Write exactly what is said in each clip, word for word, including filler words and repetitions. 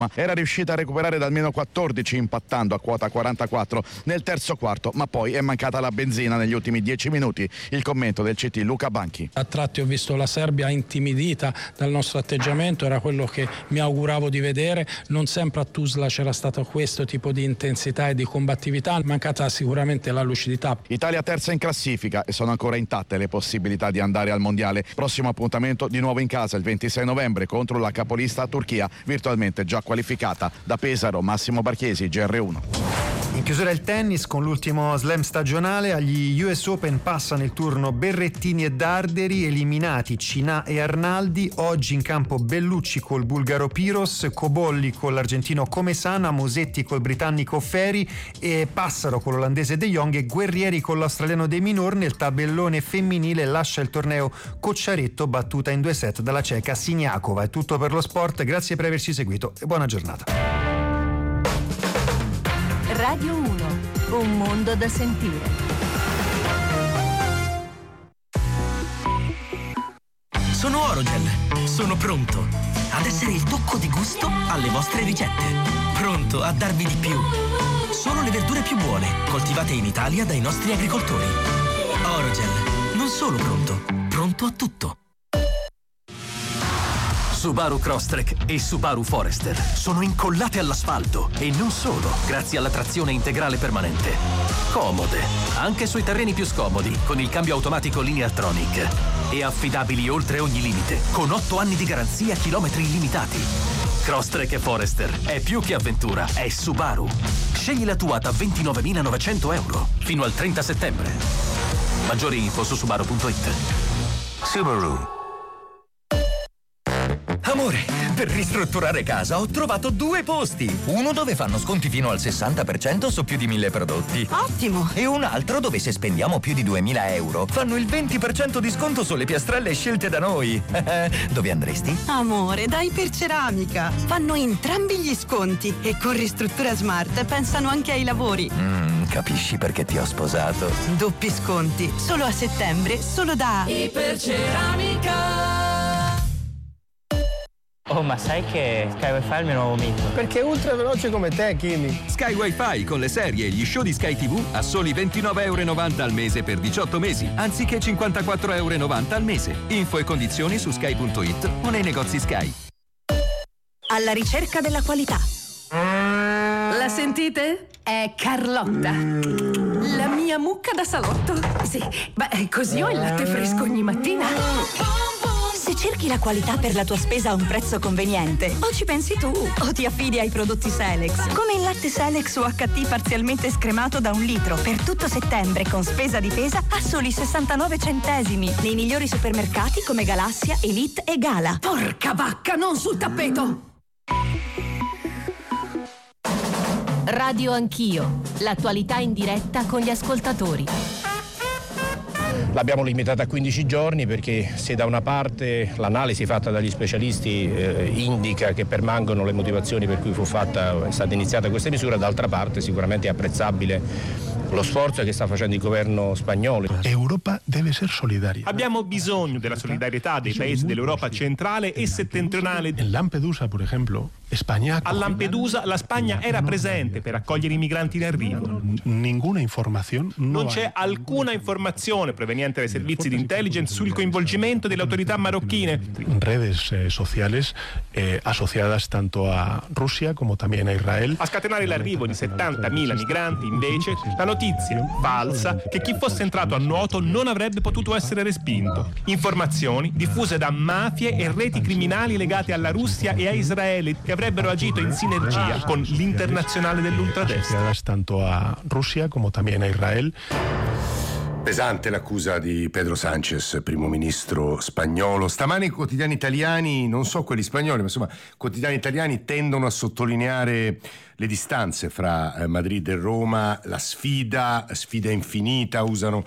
Era riuscita a recuperare da almeno quattordici impattando a quota quarantaquattro nel terzo quarto, ma poi è mancata la benzina negli ultimi dieci minuti. Il commento del C T Luca Banchi. A tratti ho visto la Serbia intimidita dal nostro atteggiamento, era quello che mi auguravo di vedere. Non sempre a Tuzla c'era stato questo tipo di intensità e di combattività, mancata sicuramente la lucidità. Italia terza in classifica e sono ancora intatte le possibilità di andare al mondiale. Prossimo appuntamento di nuovo in casa il ventisei novembre contro la capolista Turchia, virtualmente già qualificata. Da Pesaro, Massimo Barchiesi, G R uno. In chiusura il tennis con l'ultimo slam stagionale. Agli U S Open passano il turno Berrettini e Darderi, eliminati Cinà e Arnaldi. Oggi in campo Bellucci col bulgaro Piros, Cobolli con l'argentino Comesana, Mosetti col britannico Ferri e Passaro con l'olandese De Jong e Guerrieri con l'australiano De Minaur. Nel tabellone femminile lascia il torneo Cocciaretto, battuta in due set dalla ceca Siniakova. È tutto per lo sport, grazie per averci seguito e buona giornata. Radio uno, un mondo da sentire. Sono Orogel, sono pronto ad essere il tocco di gusto alle vostre ricette. Pronto a darvi di più. Solo le verdure più buone, coltivate in Italia dai nostri agricoltori. Orogel, non solo pronto, pronto a tutto. Subaru Crosstrek e Subaru Forester sono incollate all'asfalto e non solo, grazie alla trazione integrale permanente. Comode, anche sui terreni più scomodi, con il cambio automatico Lineartronic. E affidabili oltre ogni limite, con otto anni di garanzia, chilometri illimitati. Crosstrek e Forester è più che avventura, è Subaru. Scegli la tua da ventinovemilanovecento euro fino al trenta settembre. Maggiori info su subaru punto it. Subaru. Amore, per ristrutturare casa ho trovato due posti. Uno dove fanno sconti fino al sessanta per cento su più di mille prodotti. Ottimo! E un altro dove se spendiamo più di duemila euro fanno il venti per cento di sconto sulle piastrelle scelte da noi. Dove andresti? Amore, dai Iperceramica. Fanno entrambi gli sconti e con Ristruttura Smart pensano anche ai lavori. Mm, capisci perché ti ho sposato. Doppi sconti, solo a settembre, solo da Iperceramica. Oh, ma sai che Sky Wi-Fi è il mio nuovo mito? Perché è ultra veloce come te, Kimi. Sky Wi-Fi con le serie e gli show di Sky tivù a soli ventinove euro e novanta al mese per diciotto mesi, anziché cinquantaquattro euro e novanta al mese. Info e condizioni su sky punto it o nei negozi Sky. Alla ricerca della qualità. La sentite? È Carlotta, la mia mucca da salotto. Sì, beh, così ho il latte fresco ogni mattina. Se cerchi la qualità per la tua spesa a un prezzo conveniente, o ci pensi tu, o ti affidi ai prodotti Selex. Come il latte Selex U H T parzialmente scremato da un litro, per tutto settembre con spesa difesa a soli sessantanove centesimi, nei migliori supermercati come Galassia, Elite e Gala. Porca vacca, non sul tappeto! Radio Anch'io, l'attualità in diretta con gli ascoltatori. L'abbiamo limitata a quindici giorni perché se da una parte l'analisi fatta dagli specialisti eh, indica che permangono le motivazioni per cui fu fatta, è stata iniziata questa misura, d'altra parte sicuramente è apprezzabile lo sforzo che sta facendo il governo spagnolo. Europa deve essere solidaria. Abbiamo bisogno della solidarietà dei paesi dell'Europa centrale e settentrionale. In Lampedusa, per esempio, Spagna... A Lampedusa la Spagna era presente per accogliere i migranti in arrivo. Ninguna informazione. Non c'è alcuna informazione proveniente dai servizi di intelligence sul coinvolgimento delle autorità marocchine. Redes eh, sociales eh, asociadas tanto a Russia come también a Israel. A scatenare l'arrivo di settantamila migranti, invece, la notizia falsa che chi fosse entrato a nuoto non avrebbe potuto essere respinto. Informazioni diffuse da mafie e reti criminali legate alla Russia e a Israele che avrebbero agito in sinergia con l'internazionale dell'ultradestra. Tanto a Russia come también a Israel. Pesante l'accusa di Pedro Sánchez, primo ministro spagnolo. Stamani i quotidiani italiani, non so quelli spagnoli, ma insomma quotidiani italiani tendono a sottolineare le distanze fra Madrid e Roma, la sfida, sfida infinita, usano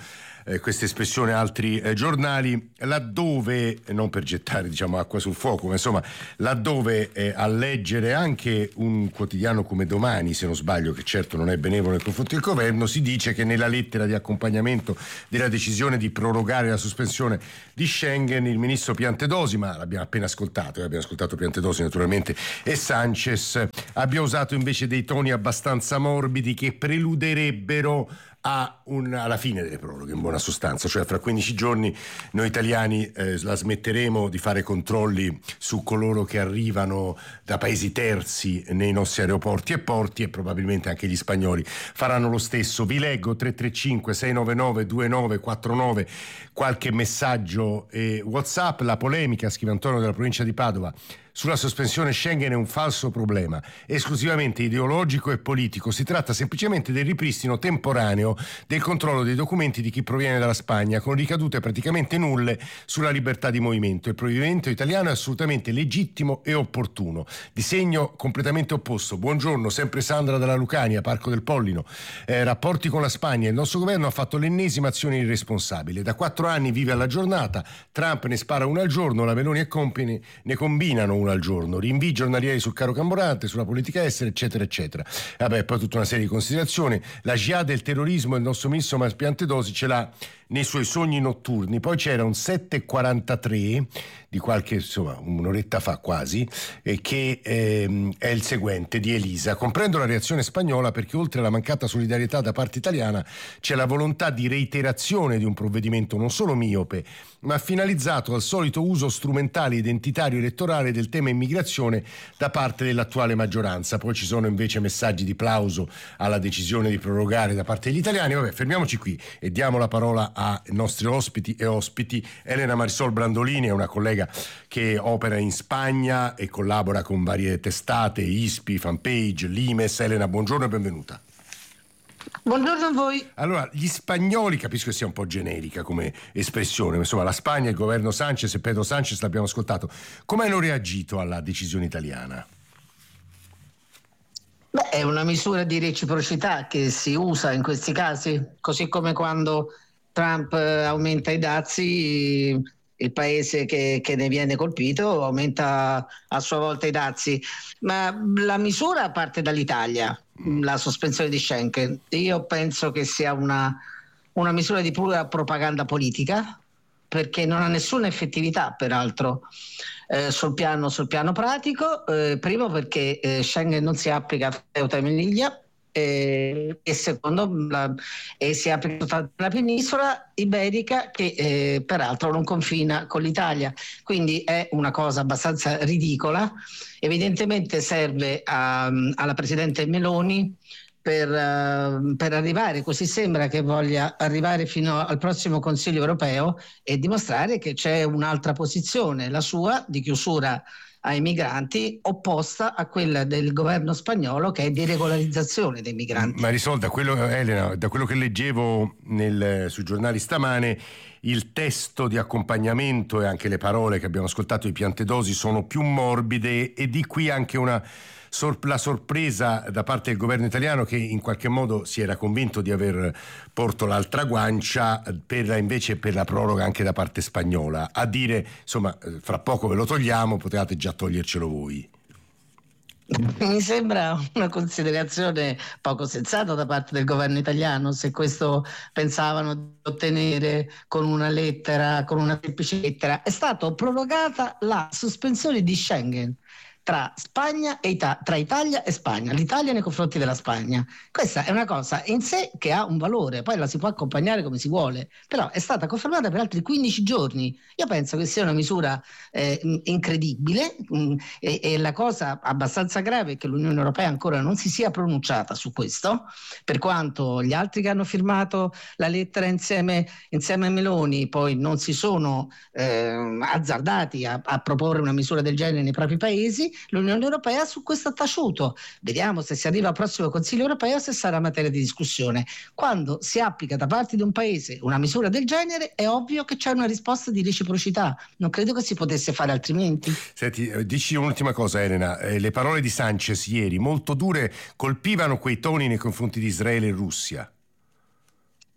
eh, questa espressione altri eh, giornali, laddove, non per gettare diciamo acqua sul fuoco, ma insomma laddove eh, a leggere anche un quotidiano come Domani, se non sbaglio, che certo non è benevolo nei confronti del governo, si dice che nella lettera di accompagnamento della decisione di prorogare la sospensione di Schengen il ministro Piantedosi, ma l'abbiamo appena ascoltato, eh, abbiamo ascoltato Piantedosi naturalmente, e Sanchez abbia usato invece dei toni abbastanza morbidi che preluderebbero a un, alla fine delle proroghe, in buona sostanza, cioè fra quindici giorni noi italiani eh, la smetteremo di fare controlli su coloro che arrivano da paesi terzi nei nostri aeroporti e porti, e probabilmente anche gli spagnoli faranno lo stesso. Vi leggo tre tre cinque sei nove nove due nove quattro nove qualche messaggio e WhatsApp. La polemica, scrive Antonio della provincia di Padova, sulla sospensione Schengen è un falso problema, esclusivamente ideologico e politico. Si tratta semplicemente del ripristino temporaneo del controllo dei documenti di chi proviene dalla Spagna, con ricadute praticamente nulle sulla libertà di movimento. Il provvedimento italiano è assolutamente legittimo e opportuno. Di segno completamente opposto. Buongiorno, sempre Sandra dalla Lucania, Parco del Pollino. Eh, rapporti con la Spagna. Il nostro governo ha fatto l'ennesima azione irresponsabile. Da quattro anni vive alla giornata. Trump ne spara una al giorno, la Meloni e compagni ne combinano al giorno, rinvii giornalieri sul caro carburante, sulla politica estera, eccetera eccetera. Vabbè, poi tutta una serie di considerazioni. La jihad del terrorismo, il nostro ministro Piantedosi ce l'ha nei suoi sogni notturni. Poi c'era un sette e quarantatré di qualche, insomma, un'oretta fa quasi, eh, che ehm, è il seguente, di Elisa. Comprendo la reazione spagnola perché oltre alla mancata solidarietà da parte italiana c'è la volontà di reiterazione di un provvedimento non solo miope, ma finalizzato al solito uso strumentale identitario elettorale del tema immigrazione da parte dell'attuale maggioranza. Poi ci sono invece messaggi di plauso alla decisione di prorogare da parte degli italiani. Vabbè, fermiamoci qui e diamo la parola ai nostri ospiti e ospiti. Elena Marisol Brandolini è una collega che opera in Spagna e collabora con varie testate, I S P I, Fanpage, Limes. Elena, buongiorno e benvenuta. Buongiorno a voi. Allora, gli spagnoli, capisco che sia un po' generica come espressione, ma insomma la Spagna, il governo Sanchez e Pedro Sanchez l'abbiamo ascoltato, come hanno reagito alla decisione italiana? Beh, è una misura di reciprocità che si usa in questi casi, così come quando Trump aumenta i dazi, il paese che, che ne viene colpito aumenta a sua volta i dazi. Ma la misura parte dall'Italia, la sospensione di Schengen. Io penso che sia una, una misura di pura propaganda politica, perché non ha nessuna effettività, peraltro, eh, sul piano, sul piano pratico. Eh, primo perché eh, Schengen non si applica a Ceuta e Melilla, Eh, e secondo la, e si apre tutta la penisola iberica che eh, peraltro non confina con l'Italia, quindi è una cosa abbastanza ridicola. Evidentemente serve a, alla presidente Meloni per, uh, per arrivare, così sembra che voglia arrivare fino al prossimo Consiglio europeo e dimostrare che c'è un'altra posizione, la sua, di chiusura ai migranti, opposta a quella del governo spagnolo, che è di regolarizzazione dei migranti. Marisol, da quello, Elena, da quello che leggevo nel, sui giornali stamane, il testo di accompagnamento e anche le parole che abbiamo ascoltato di Piantedosi sono più morbide, e di qui anche una la sorpresa da parte del governo italiano, che in qualche modo si era convinto di aver porto l'altra guancia per la, invece per la proroga anche da parte spagnola, a dire insomma fra poco ve lo togliamo, potevate già togliercelo voi. Mi sembra una considerazione poco sensata da parte del governo italiano, se questo pensavano di ottenere con una lettera, con una semplice lettera. È stata prorogata la sospensione di Schengen tra Spagna e Ita- tra Italia e Spagna, l'Italia nei confronti della Spagna. Questa è una cosa in sé che ha un valore, poi la si può accompagnare come si vuole, però è stata confermata per altri quindici giorni. Io penso che sia una misura eh, incredibile, mh, e, e la cosa abbastanza grave è che l'Unione Europea ancora non si sia pronunciata su questo, per quanto gli altri che hanno firmato la lettera insieme, insieme a Meloni poi non si sono eh, azzardati a, a proporre una misura del genere nei propri paesi. L'Unione Europea su questo ha taciuto. Vediamo se si arriva al prossimo Consiglio europeo se sarà materia di discussione. Quando si applica da parte di un paese una misura del genere è ovvio che c'è una risposta di reciprocità. Non credo che si potesse fare altrimenti. Senti, dici un'ultima cosa, Elena. Eh, le parole di Sanchez ieri, molto dure, colpivano quei toni nei confronti di Israele e Russia.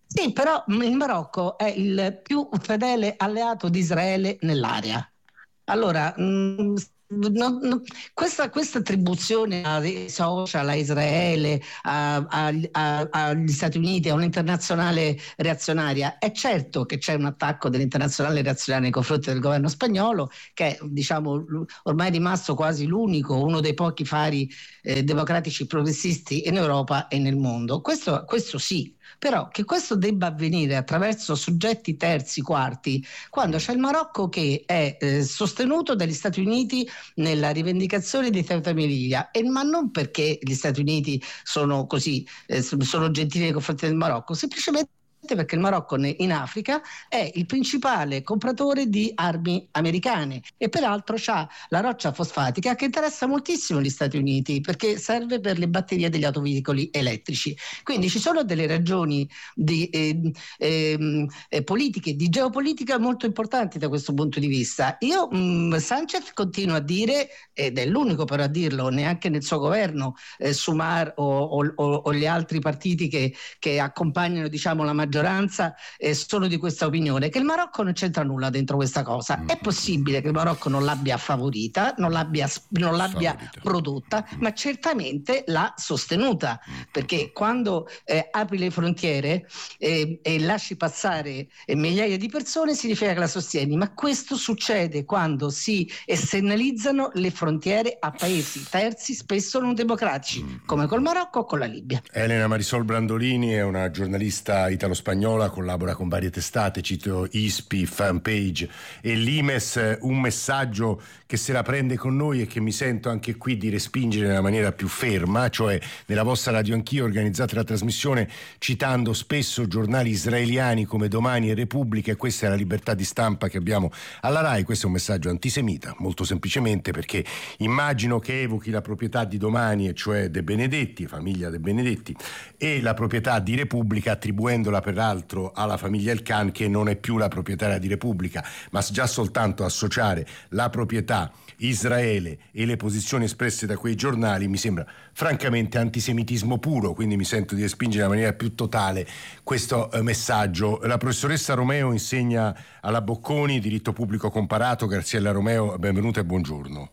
Sì, però il Marocco è il più fedele alleato di Israele nell'area. Allora, mh, no, no, questa, questa attribuzione ai social, a Israele, a, a, a, agli Stati Uniti, a un'internazionale reazionaria, è certo che c'è un attacco dell'internazionale reazionaria nei confronti del governo spagnolo, che è, diciamo, ormai rimasto quasi l'unico, uno dei pochi fari eh, democratici progressisti in Europa e nel mondo. Questo, questo sì. Però che questo debba avvenire attraverso soggetti terzi, quarti, quando c'è il Marocco che è eh, sostenuto dagli Stati Uniti nella rivendicazione di Ceuta e Melilla, e ma non perché gli Stati Uniti sono così, eh, sono gentili nei confronti del Marocco, semplicemente perché il Marocco in Africa è il principale compratore di armi americane e peraltro c'ha la roccia fosfatica che interessa moltissimo gli Stati Uniti perché serve per le batterie degli autoveicoli elettrici. Quindi ci sono delle ragioni di, eh, eh, eh, politiche, di geopolitica molto importanti da questo punto di vista. Io mh, Sánchez continua a dire, ed è l'unico però a dirlo, neanche nel suo governo, eh, Sumar o, o, o gli altri partiti che, che accompagnano, diciamo, la maggioranza eh, sono di questa opinione, che il Marocco non c'entra nulla dentro questa cosa. È possibile che il Marocco non l'abbia favorita, non l'abbia, non l'abbia prodotta, ma certamente l'ha sostenuta, perché quando eh, apri le frontiere eh, e lasci passare eh, migliaia di persone significa che la sostieni, ma questo succede quando si esternalizzano le frontiere a paesi terzi, spesso non democratici, come col Marocco o con la Libia. Elena Marisol Brandolini è una giornalista italo-spagnola, collabora con varie testate, cito I S P I, Fanpage e l'I M E S. Un messaggio che se la prende con noi e che mi sento anche qui di respingere nella maniera più ferma, cioè nella vostra Radio Anch'io organizzate la trasmissione citando spesso giornali israeliani come Domani e Repubblica, e questa è la libertà di stampa che abbiamo alla RAI. Questo è un messaggio antisemita, molto semplicemente perché immagino che evochi la proprietà di Domani, e cioè De Benedetti, famiglia De Benedetti, e la proprietà di Repubblica, attribuendola peraltro alla famiglia El Khan, che non è più la proprietaria di Repubblica, ma già soltanto associare la proprietà, Israele e le posizioni espresse da quei giornali mi sembra francamente antisemitismo puro, quindi mi sento di respingere in maniera più totale questo eh, messaggio. La professoressa Romeo insegna alla Bocconi diritto pubblico comparato. Graziella Romeo, benvenuta e buongiorno.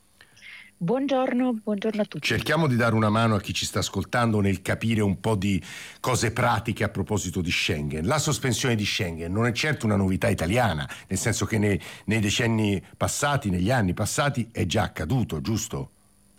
Buongiorno, buongiorno a tutti. Cerchiamo di dare una mano a chi ci sta ascoltando nel capire un po' di cose pratiche a proposito di Schengen. La sospensione di Schengen non è certo una novità italiana, nel senso che nei, nei decenni passati, negli anni passati, è già accaduto, giusto?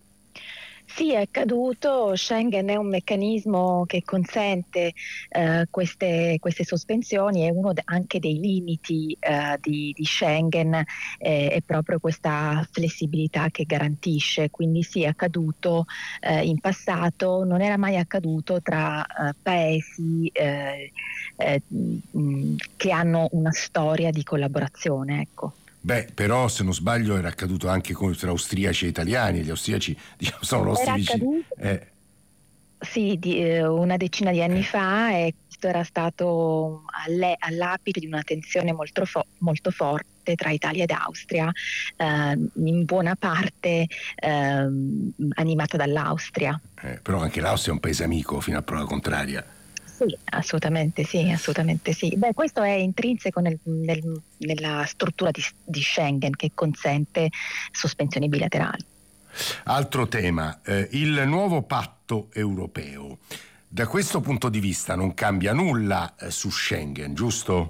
Sì, è accaduto. Schengen è un meccanismo che consente eh, queste, queste sospensioni, e uno de- anche dei limiti eh, di, di Schengen eh, è proprio questa flessibilità che garantisce. Quindi sì, è accaduto eh, in passato, non era mai accaduto tra eh, paesi eh, eh, mh, che hanno una storia di collaborazione, ecco. Beh, però se non sbaglio era accaduto anche tra austriaci e italiani. Gli austriaci, diciamo, sono nostri era vicini. Eh. Sì, di, eh, una decina di anni fa, e questo era stato alle, all'apice di una tensione molto, fo- molto forte tra Italia ed Austria, eh, in buona parte eh, animata dall'Austria. Eh, però anche l'Austria è un paese amico fino a prova contraria. Sì, assolutamente sì, assolutamente sì. Beh, questo è intrinseco nel, nel, nella struttura di, di Schengen, che consente sospensioni bilaterali. Altro tema, eh, il nuovo patto europeo. Da questo punto di vista non cambia nulla eh, su Schengen, giusto?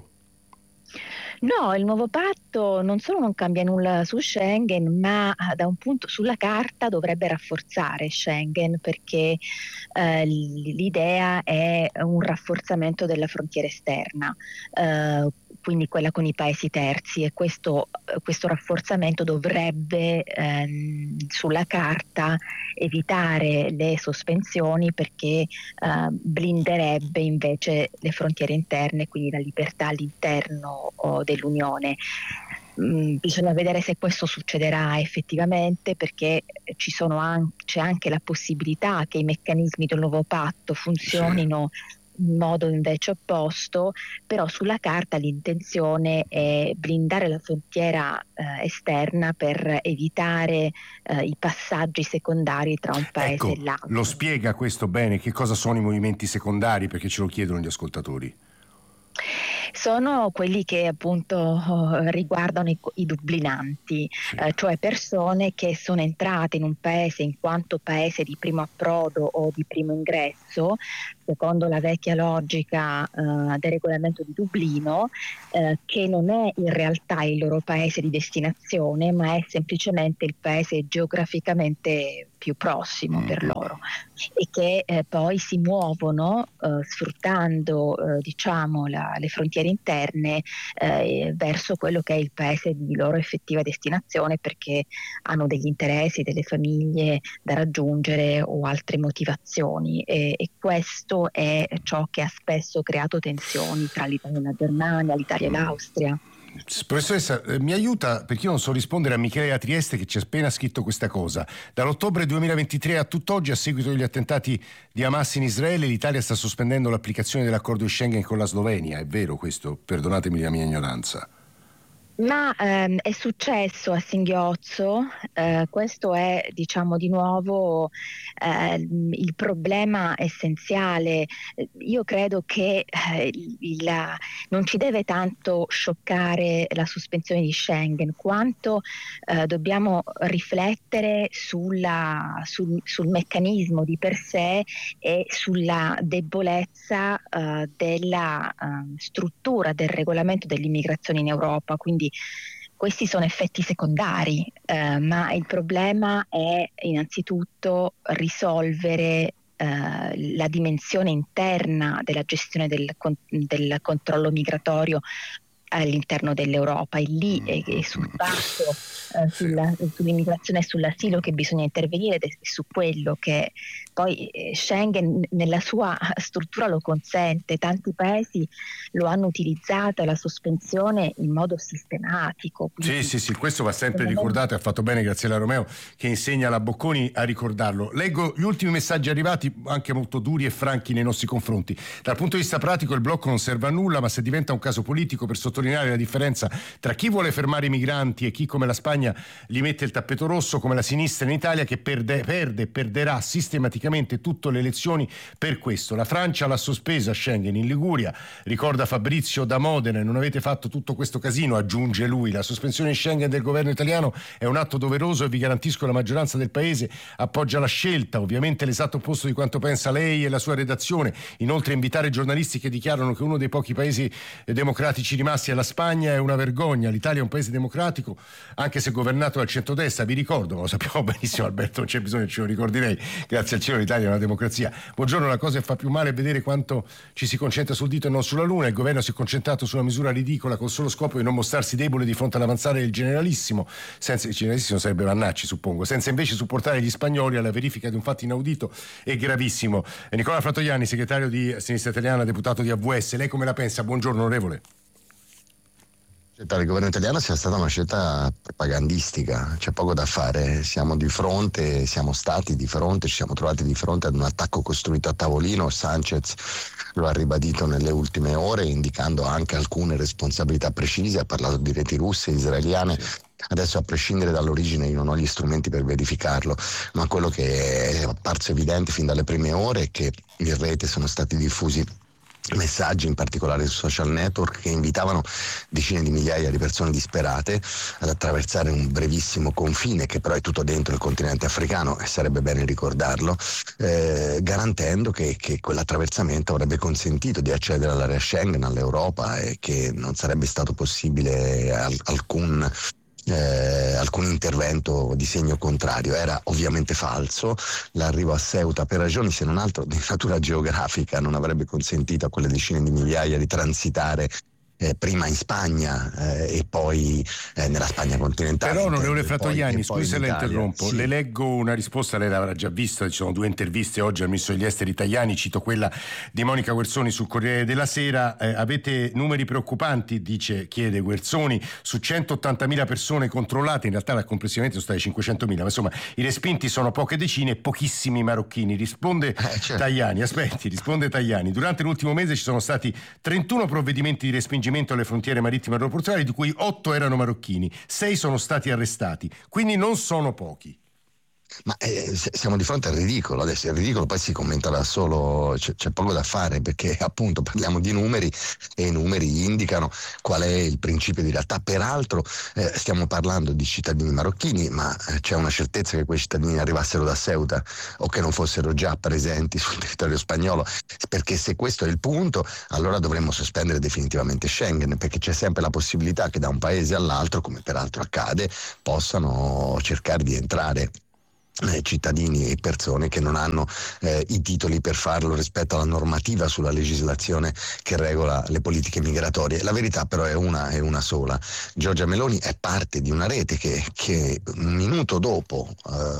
No, il nuovo patto non solo non cambia nulla su Schengen, ma da un punto sulla carta dovrebbe rafforzare Schengen, perché eh, l'idea è un rafforzamento della frontiera esterna, eh, quindi quella con i paesi terzi, e questo, questo rafforzamento dovrebbe ehm, sulla carta evitare le sospensioni, perché eh, blinderebbe invece le frontiere interne, quindi la libertà all'interno oh, dell'Unione. Mm, bisogna vedere se questo succederà effettivamente, perché ci sono an- c'è anche la possibilità che i meccanismi del nuovo patto funzionino sì. in modo invece opposto, però sulla carta l'intenzione è blindare la frontiera eh, esterna per evitare eh, i passaggi secondari tra un paese ecco, e l'altro. Lo spiega questo bene, che cosa sono i movimenti secondari, perché ce lo chiedono gli ascoltatori. Sono quelli che appunto riguardano i, i dublinanti, sì. eh, cioè persone che sono entrate in un paese in quanto paese di primo approdo o di primo ingresso, secondo la vecchia logica eh, del regolamento di Dublino, eh, che non è in realtà il loro paese di destinazione, ma è semplicemente il paese geograficamente più prossimo per loro, e che eh, poi si muovono eh, sfruttando eh, diciamo la, le frontiere interne eh, verso quello che è il paese di loro effettiva destinazione, perché hanno degli interessi, delle famiglie da raggiungere o altre motivazioni, e, e questo è ciò che ha spesso creato tensioni tra l'Italia e la Germania, l'Italia e l'Austria. Professoressa, eh, mi aiuta, perché io non so rispondere a Michele da Trieste che ci ha appena scritto questa cosa. Dall'ottobre duemilaventitré a tutt'oggi, a seguito degli attentati di Hamas in Israele, l'Italia sta sospendendo l'applicazione dell'accordo di Schengen con la Slovenia. È vero questo? Perdonatemi la mia ignoranza. Ma ehm, è successo a singhiozzo, eh, questo è diciamo di nuovo eh, il problema essenziale. Io credo che eh, il, non ci deve tanto scioccare la sospensione di Schengen, quanto eh, dobbiamo riflettere sulla, sul, sul meccanismo di per sé e sulla debolezza eh, della eh, struttura del regolamento dell'immigrazione in Europa, quindi questi sono effetti secondari, eh, ma il problema è innanzitutto risolvere eh, la dimensione interna della gestione del, del controllo migratorio all'interno dell'Europa. È lì e, e sul fatto eh, sulla, sull'immigrazione e sull'asilo che bisogna intervenire, ed è su quello che poi eh, Schengen nella sua struttura lo consente. Tanti paesi lo hanno utilizzato, la sospensione, in modo sistematico. Sì, sì, sì, questo va sempre ricordato, e ha fatto bene Graziella Romeo che insegna alla Bocconi a ricordarlo. Leggo gli ultimi messaggi arrivati, anche molto duri e franchi nei nostri confronti. Dal punto di vista pratico il blocco non serve a nulla, ma se diventa un caso politico per sottolineare la differenza tra chi vuole fermare i migranti e chi, come la Spagna, gli mette il tappeto rosso, come la sinistra in Italia, che perde, perde e perderà sistematicamente tutte le elezioni per questo. La Francia l'ha sospesa Schengen in Liguria, ricorda Fabrizio da Modena, e non avete fatto tutto questo casino, aggiunge lui. La sospensione Schengen del governo italiano è un atto doveroso e vi garantisco la maggioranza del paese appoggia la scelta, ovviamente l'esatto opposto di quanto pensa lei e la sua redazione. Inoltre invitare giornalisti che dichiarano che uno dei pochi paesi democratici rimasti è la Spagna è una vergogna. L'Italia è un paese democratico anche se governato dal centrodestra, vi ricordo, ma lo sappiamo benissimo Alberto, non c'è bisogno che ce lo ricordi lei, grazie al cielo l'Italia è una democrazia. Buongiorno, la cosa che fa più male è vedere quanto ci si concentra sul dito e non sulla luna. Il governo si è concentrato su una misura ridicola col solo scopo di non mostrarsi debole di fronte all'avanzare del generalissimo, senza, il generalissimo sarebbe Vannacci suppongo, senza invece supportare gli spagnoli alla verifica di un fatto inaudito e gravissimo. E Nicola Fratoianni, segretario di Sinistra Italiana, deputato di A V S, lei come la pensa? Buongiorno onorevole. Il governo italiano sia stata una scelta propagandistica, c'è poco da fare, siamo di fronte, siamo stati di fronte, ci siamo trovati di fronte ad un attacco costruito a tavolino. Sanchez lo ha ribadito nelle ultime ore, indicando anche alcune responsabilità precise, ha parlato di reti russe, israeliane. Adesso, a prescindere dall'origine, io non ho gli strumenti per verificarlo, ma quello che è apparso evidente fin dalle prime ore è che in rete sono stati diffusi messaggi, in particolare su social network, che invitavano decine di migliaia di persone disperate ad attraversare un brevissimo confine, che però è tutto dentro il continente africano, e sarebbe bene ricordarlo, eh, garantendo che, che quell'attraversamento avrebbe consentito di accedere all'area Schengen, all'Europa, e che non sarebbe stato possibile al- alcun Eh, alcun intervento di segno contrario. Era ovviamente falso. L'arrivo a Ceuta, per ragioni se non altro di natura geografica, non avrebbe consentito a quelle decine di migliaia di transitare Eh, prima in Spagna eh, e poi eh, nella Spagna continentale. Però onorevole Fratoianni, scusi se la interrompo, sì. Le leggo una risposta, lei l'avrà già vista, ci sono due interviste oggi al ministro degli esteri Tajani, cito quella di Monica Guerzoni sul Corriere della Sera. Eh, avete numeri preoccupanti, dice, chiede Guerzoni, su centottantamila persone controllate, in realtà complessivamente sono state cinquecentomila, ma insomma i respinti sono poche decine e pochissimi marocchini. Risponde eh, certo. Tajani, aspetti, risponde Tajani, durante l'ultimo mese ci sono stati trentuno provvedimenti di respingimento alle frontiere marittime e aeroportuali, di cui otto erano marocchini, sei sono stati arrestati, quindi non sono pochi. Ma eh, siamo di fronte al ridicolo. Adesso il ridicolo poi si commenta da solo, c'è, c'è poco da fare, perché appunto parliamo di numeri e i numeri indicano qual è il principio di realtà. Peraltro eh, stiamo parlando di cittadini marocchini, ma eh, c'è una certezza che quei cittadini arrivassero da Ceuta o che non fossero già presenti sul territorio spagnolo, perché se questo è il punto, allora dovremmo sospendere definitivamente Schengen, perché c'è sempre la possibilità che da un paese all'altro, come peraltro accade, possano cercare di entrare Eh, cittadini e persone che non hanno eh, i titoli per farlo rispetto alla normativa sulla legislazione che regola le politiche migratorie. La verità però è una, è una sola. Giorgia Meloni è parte di una rete che, che un minuto dopo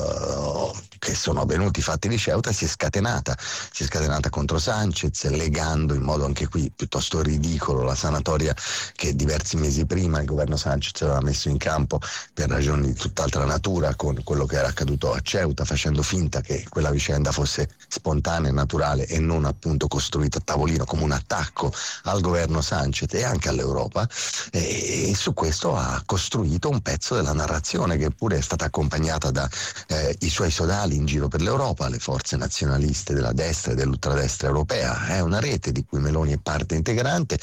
eh, che sono avvenuti i fatti di Ceuta si è scatenata, si è scatenata contro Sanchez, legando in modo anche qui piuttosto ridicolo la sanatoria che diversi mesi prima il governo Sanchez aveva messo in campo per ragioni di tutt'altra natura con quello che era accaduto a Ceuta, facendo finta che quella vicenda fosse spontanea e naturale e non appunto costruita a tavolino come un attacco al governo Sanchez e anche all'Europa, e, e su questo ha costruito un pezzo della narrazione che pure è stata accompagnata da eh, i suoi sodali in giro per l'Europa, le forze nazionaliste della destra e dell'ultradestra europea. È una rete di cui Meloni è parte integrante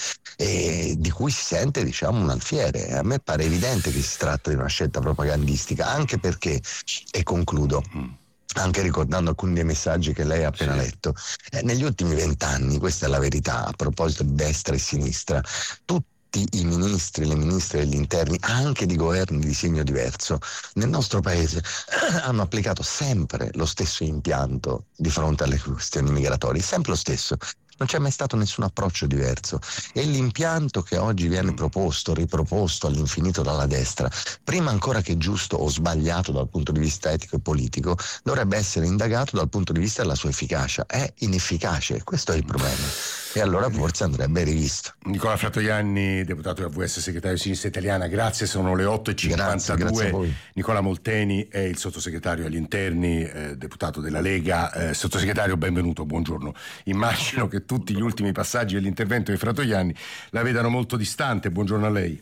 e di cui si sente, diciamo, un alfiere. A me pare evidente che si tratta di una scelta propagandistica, anche perché, e concludo anche ricordando alcuni dei messaggi che lei ha appena sì. letto, eh, negli ultimi vent'anni, questa è la verità a proposito di destra e sinistra, tutti i ministri, le ministre degli interni, anche di governi di segno diverso, nel nostro paese hanno applicato sempre lo stesso impianto di fronte alle questioni migratorie, sempre lo stesso. Non c'è mai stato nessun approccio diverso, e l'impianto che oggi viene proposto, riproposto all'infinito dalla destra, prima ancora che giusto o sbagliato dal punto di vista etico e politico, dovrebbe essere indagato dal punto di vista della sua efficacia. È inefficace, questo è il problema, e allora forse andrebbe rivisto. Nicola Fratoianni, deputato della V S, segretario di Sinistra Italiana, grazie, sono le otto e cinquantadue. Grazie, grazie a voi. Nicola Molteni è il sottosegretario agli interni, eh, deputato della Lega. Eh, sottosegretario, benvenuto, buongiorno. Immagino che tutti gli ultimi passaggi dell'intervento di Fratoianni la vedano molto distante. Buongiorno a lei.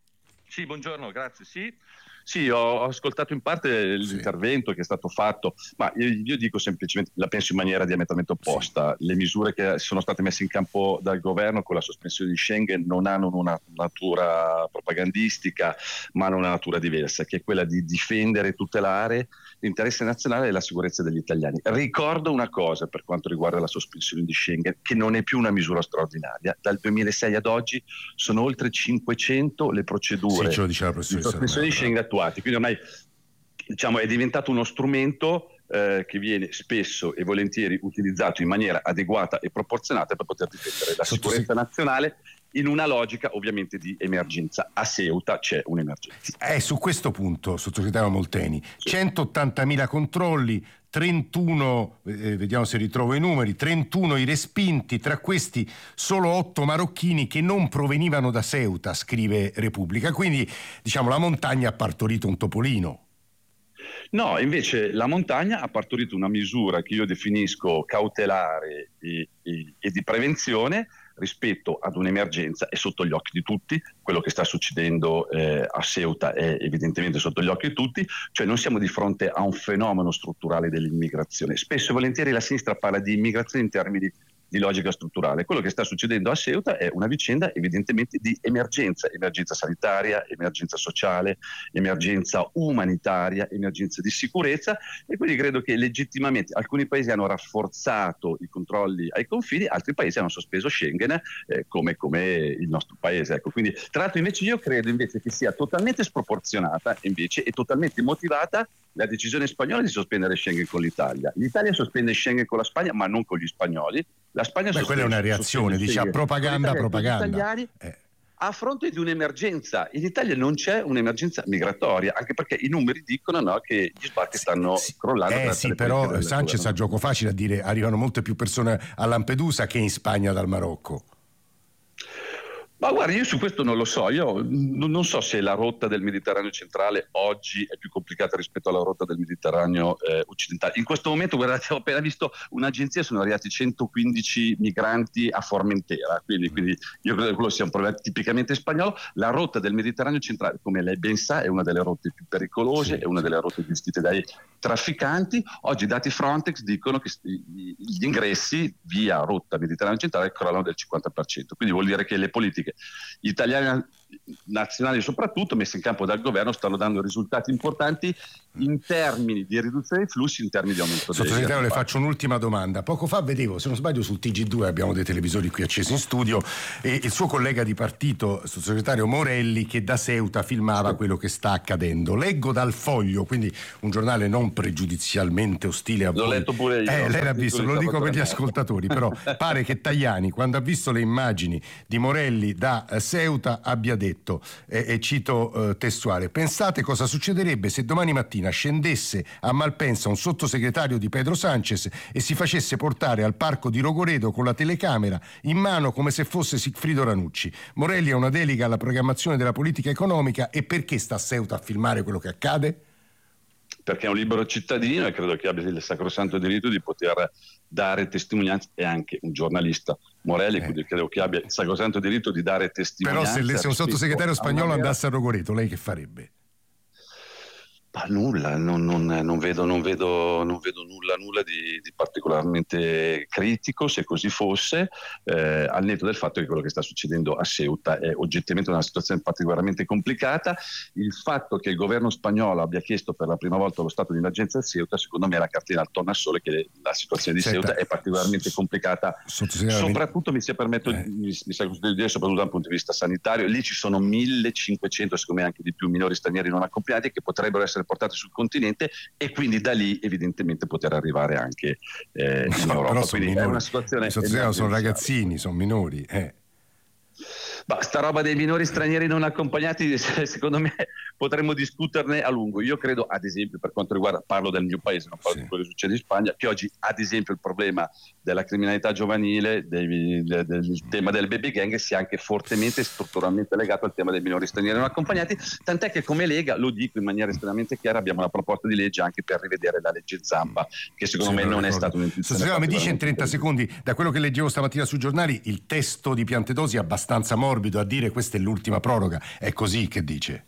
Sì, buongiorno, grazie. Sì, sì ho, ho ascoltato in parte l'intervento sì. che è stato fatto, ma io, io dico semplicemente, la penso in maniera diametralmente opposta. Sì. Le misure che sono state messe in campo dal governo con la sospensione di Schengen non hanno una natura propagandistica, ma hanno una natura diversa, che è quella di difendere e tutelare l'interesse nazionale e la sicurezza degli italiani. Ricordo una cosa per quanto riguarda la sospensione di Schengen, che non è più una misura straordinaria. Dal duemilasei ad oggi sono oltre cinquecento le procedure sì, diceva la di sospensione di Schengen attuate, quindi ormai, diciamo, è diventato uno strumento eh, che viene spesso e volentieri utilizzato in maniera adeguata e proporzionata per poter difendere la sicurezza nazionale, in una logica ovviamente di emergenza. A Ceuta c'è un'emergenza. È su questo punto, sottosegretario Molteni, sì. centottantamila controlli, trentuno, eh, vediamo se ritrovo i numeri, trentuno i respinti, tra questi solo otto marocchini che non provenivano da Ceuta, scrive Repubblica. Quindi, diciamo, la montagna ha partorito un topolino. No, invece la montagna ha partorito una misura che io definisco cautelare e, e, e di prevenzione rispetto ad un'emergenza. È sotto gli occhi di tutti, quello che sta succedendo eh, a Ceuta è evidentemente sotto gli occhi di tutti, cioè non siamo di fronte a un fenomeno strutturale dell'immigrazione. Spesso e volentieri la sinistra parla di immigrazione in termini di logica strutturale. Quello che sta succedendo a Ceuta è una vicenda evidentemente di emergenza, emergenza sanitaria, emergenza sociale, emergenza umanitaria, emergenza di sicurezza, e quindi credo che legittimamente alcuni paesi hanno rafforzato i controlli ai confini, altri paesi hanno sospeso Schengen eh, come, come il nostro paese. Ecco, quindi tra l'altro invece io credo invece che sia totalmente sproporzionata invece e totalmente motivata la decisione spagnola di sospendere Schengen con l'Italia. L'Italia sospende Schengen con la Spagna, ma non con gli spagnoli. La Spagna Beh, quella è una reazione, dice a propaganda, propaganda. Eh. A fronte di un'emergenza. In Italia non c'è un'emergenza migratoria, anche perché i numeri dicono no, che gli sbarchi stanno sì, crollando. Eh sì, però Sanchez ha gioco facile a dire arrivano molte più persone a Lampedusa che in Spagna dal Marocco. Ma guarda, io su questo non lo so, io non so se la rotta del Mediterraneo centrale oggi è più complicata rispetto alla rotta del Mediterraneo eh, occidentale. In questo momento, guardate, ho appena visto un'agenzia, sono arrivati centoquindici migranti a Formentera, quindi, quindi io credo che quello sia un problema tipicamente spagnolo. La rotta del Mediterraneo centrale, come lei ben sa, è una delle rotte più pericolose, sì, è una delle rotte gestite dai trafficanti. Oggi i dati Frontex dicono che gli ingressi via rotta Mediterraneo centrale crollano del cinquanta per cento, quindi vuol dire che le politiche italiane nazionali soprattutto messe in campo dal governo stanno dando risultati importanti in termini di riduzione dei flussi, in termini di aumento dei Sottosegretario, le faccio un'ultima domanda. Poco fa vedevo, se non sbaglio, sul T G due, abbiamo dei televisori qui accesi in studio, e il suo collega di partito, sottosegretario Morelli, che da Ceuta filmava quello che sta accadendo. Leggo dal Foglio, quindi un giornale non pregiudizialmente ostile a voi. L'ho letto pure io. Eh, lei l'ha visto, lo dico per gli ascoltatori, però pare che Tajani, quando ha visto le immagini di Morelli da Ceuta, abbia detto, eh, e cito eh, testuale: pensate cosa succederebbe se domani mattina scendesse a Malpensa un sottosegretario di Pedro Sánchez e si facesse portare al parco di Rogoredo con la telecamera in mano come se fosse Sigfrido Ranucci. Morelli ha una delega alla programmazione della politica economica, e perché sta a Ceuta a filmare quello che accade? Perché è un libero cittadino e credo che abbia il sacrosanto diritto di poter dare testimonianza, e anche un giornalista, Morelli, eh. quindi credo che abbia il sacrosanto diritto di dare testimonianza. Però se, se un sottosegretario spagnolo andasse a Rogoreto, lei che farebbe? Ma nulla, non, non, non, vedo, non, vedo, non vedo nulla, nulla di, di particolarmente critico, se così fosse, eh, al netto del fatto che quello che sta succedendo a Ceuta è oggettivamente una situazione particolarmente complicata. Il fatto che il governo spagnolo abbia chiesto per la prima volta lo stato di emergenza a Ceuta, secondo me è la cartina al tornasole che la situazione di Senta, Ceuta è particolarmente complicata, soprattutto mi si permetto eh. mi, mi sa di dire, soprattutto dal punto di vista sanitario. Lì ci sono millecinquecento, secondo me anche di più, minori stranieri non accompagnati che potrebbero essere portate sul continente, e quindi da lì evidentemente poter arrivare anche eh, in no, Europa. Però sono quindi minori. È una situazione sono ragazzini, sono minori. Eh. Ma sta roba dei minori stranieri non accompagnati, secondo me potremmo discuterne a lungo. Io credo, ad esempio, per quanto riguarda, parlo del mio paese, non parlo sì. di quello che succede in Spagna, che oggi, ad esempio, il problema della criminalità giovanile, dei, del, del tema del baby gang sia anche fortemente strutturalmente legato al tema dei minori stranieri non accompagnati, tant'è che come Lega, lo dico in maniera estremamente chiara, abbiamo una proposta di legge anche per rivedere la legge Zampa, che secondo sì, me non è stata un'intuizione. Mi dice in trenta secondi, da quello che leggevo stamattina sui giornali, il testo di Piantedosi è abbastanza morbido a dire questa è l'ultima proroga, è così che dice?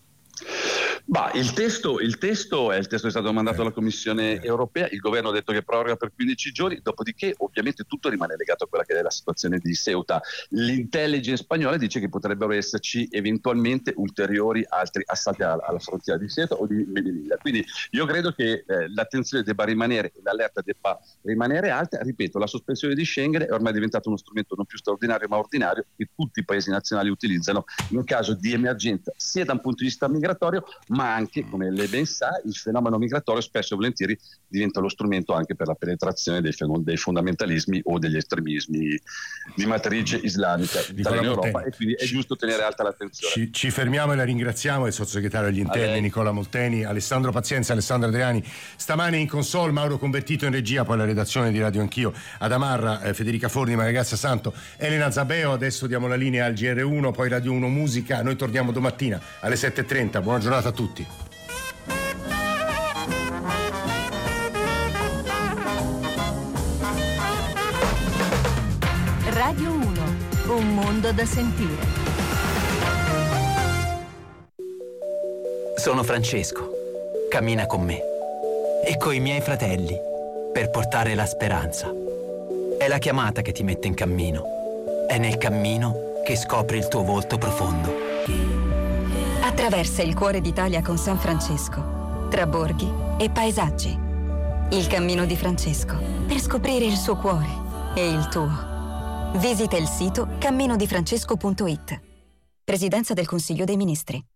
Bah, il testo, il testo è il testo che è stato mandato eh. alla Commissione eh. europea, il governo ha detto che proroga per quindici giorni, dopodiché ovviamente tutto rimane legato a quella che è la situazione di Ceuta. L'intelligence spagnola dice che potrebbero esserci eventualmente ulteriori altri assalti alla, alla frontiera di Ceuta o di Melilla, quindi io credo che eh, l'attenzione debba rimanere, l'allerta debba rimanere alta. Ripeto, la sospensione di Schengen è ormai diventato uno strumento non più straordinario ma ordinario che tutti i paesi nazionali utilizzano in caso di emergenza, sia da un punto di vista migratorio, ma anche, come lei ben sa, il fenomeno migratorio spesso e volentieri diventa lo strumento anche per la penetrazione dei, dei fondamentalismi o degli estremismi di matrice islamica in Europa, e quindi è giusto tenere alta l'attenzione. Ci, ci fermiamo e la ringraziamo, il sottosegretario agli interni Nicola Molteni, Alessandro Pazienza, Alessandro Adriani, stamani in console, Mauro Convertito in regia, poi la redazione di Radio Anch'io, ad Amarra, eh, Federica Forni, Maria Grazia Santo, Elena Zabeo. Adesso diamo la linea al G R uno, poi Radio uno Musica. Noi torniamo domattina alle sette e trenta. Buona giornata a tutti. Radio uno, un mondo da sentire. Sono Francesco, cammina con me e coi miei fratelli per portare la speranza. È la chiamata che ti mette in cammino, è nel cammino che scopri il tuo volto profondo. Attraversa il cuore d'Italia con San Francesco, tra borghi e paesaggi. Il cammino di Francesco, per scoprire il suo cuore e il tuo. Visita il sito cammino di francesco punto it. Presidenza del Consiglio dei Ministri.